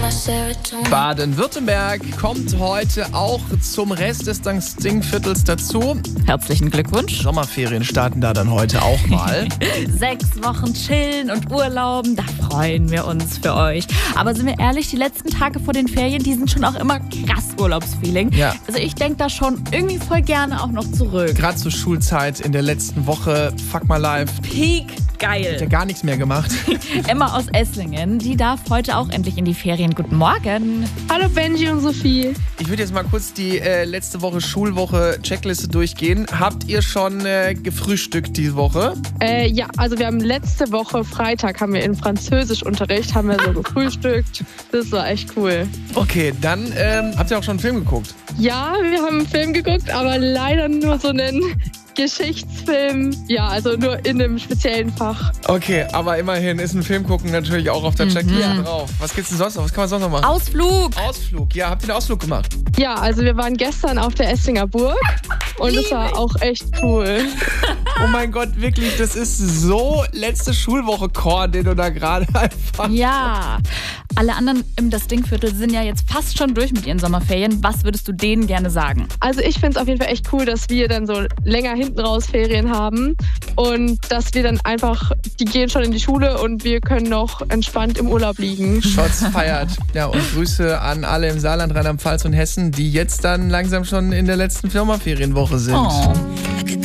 Baden-Württemberg kommt heute auch zum Rest des Dingviertels dazu. Herzlichen Glückwunsch. Sommerferien starten da dann heute auch mal. 6 Wochen chillen und urlauben, da freuen wir uns für euch. Aber sind wir ehrlich, die letzten Tage vor den Ferien, die sind schon auch immer krass Urlaubsfeeling. Ja. Also ich denke da schon irgendwie voll gerne auch noch zurück. Gerade zur Schulzeit in der letzten Woche, Fuck My Life. Peak Hat ja geil. gar nichts mehr gemacht. Emma aus Esslingen, die darf heute auch endlich in die Ferien. Guten Morgen. Hallo Benji und Sophie. Ich würde jetzt mal kurz die letzte Woche Schulwoche Checkliste durchgehen. Habt ihr schon gefrühstückt diese Woche? Ja, also wir haben letzte Woche Freitag haben wir in Französischunterricht, haben wir so gefrühstückt. Das war echt cool. Okay, dann habt ihr auch schon einen Film geguckt? Ja, wir haben einen Film geguckt, aber leider nur so einen Geschichtsfilm. Ja, also nur in einem speziellen Fach. Okay, aber immerhin ist ein Film gucken natürlich auch auf der Checkliste drauf. Was gibt's denn sonst noch? Was kann man sonst noch machen? Ausflug. Ausflug. Ja, habt ihr einen Ausflug gemacht? Ja, also wir waren gestern auf der Esslinger Burg und es war auch echt cool. Oh mein Gott, wirklich, das ist so letzte Schulwoche Chor, den du da gerade einfach... Ja, alle anderen im Das Dingviertel sind ja jetzt fast schon durch mit ihren Sommerferien. Was würdest du denen gerne sagen? Also ich finde es auf jeden Fall echt cool, dass wir dann so länger hinten raus Ferien haben und dass wir dann einfach, die gehen schon in die Schule und wir können noch entspannt im Urlaub liegen. Shots feiert. Ja, und Grüße an alle im Saarland, Rheinland-Pfalz und Hessen, die jetzt dann langsam schon in der letzten Sommerferienwoche sind. Oh.